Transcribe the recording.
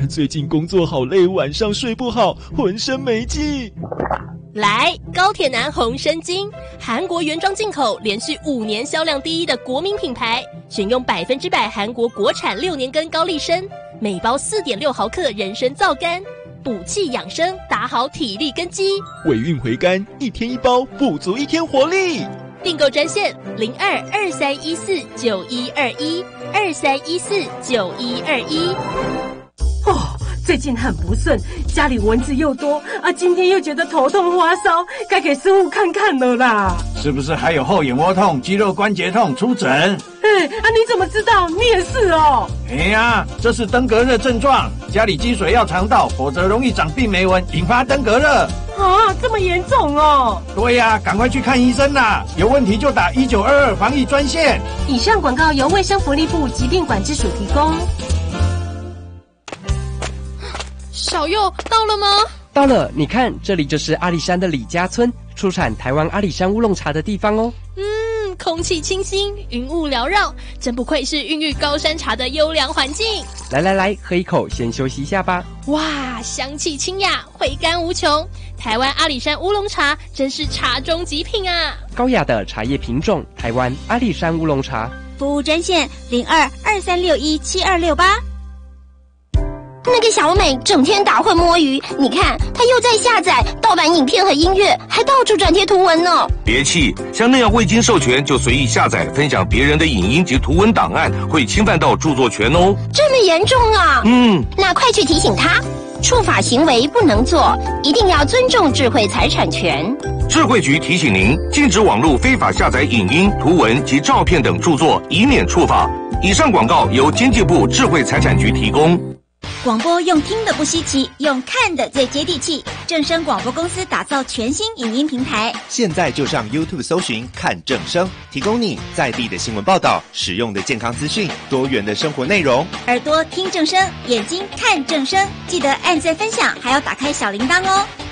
最近工作好累，晚上睡不好，浑身没劲。 来，高铁男红参精，韩国原装进口，连续5年销量第一的国民品牌，选用100%韩国国产6年根高丽参，每包4.6毫克人参皂苷，补气养生，打好体力根基。 尾韵回甘，1天1包，补足1天活力。 订购专线02-2314-9121，2314-9121。 最近很不顺，家里蚊子又多啊，今天又觉得头痛发烧，该给师傅看看了啦。 是不是还有后眼窝痛、肌肉关节痛？出诊。 你怎么知道？你也是哦。 这是登革热症状，家里积水要肠道，否则容易长病媒蚊，引发登革热。 这么严重哦？ 对呀，赶快去看医生啦！有问题就打1922防疫专线。 以上广告由卫生福利部疾病管制署提供。 小佑到了吗？ 到了，你看，这里就是阿里山的李家村，出产台湾阿里山乌龙茶的地方哦。 空气清新，云雾缭绕，真不愧是孕育高山茶的优良环境。 来，喝一口，先休息一下吧。 哇，香气清雅，回甘无穷。台湾阿里山乌龙茶真是茶中极品啊！ 高雅的茶叶品种，台湾阿里山乌龙茶。 服务专线02-2361-7268。那个小美整天打混摸鱼，你看她又在下载盗版影片和音乐，还到处转贴图文呢。 别气，像那样未经授权就随意下载分享别人的影音及图文档案，会侵犯到著作权哦。 这么严重啊？那快去提醒她，触法行为不能做，一定要尊重智慧财产权。 智慧局提醒您，禁止网络非法下载影音、图文及照片等著作，以免触法。以上广告由经济部智慧财产局提供。 广播用听的不稀奇，用看的最接地气。正声广播公司打造全新影音平台， 现在就上 YouTube 搜寻看正声，提供你在地的新闻报道、实用的健康资讯、多元的生活内容。 耳朵听正声，眼睛看正声，记得按赞分享，还要打开小铃铛哦。